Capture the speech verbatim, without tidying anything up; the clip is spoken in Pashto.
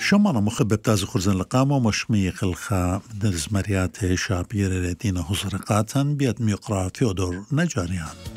شمانا مخبب تازي خرزن لقامة ومشمي خلخا درزمريات شابير الذين هزرقاتا بيد ميقرا ثيودور نجاريان.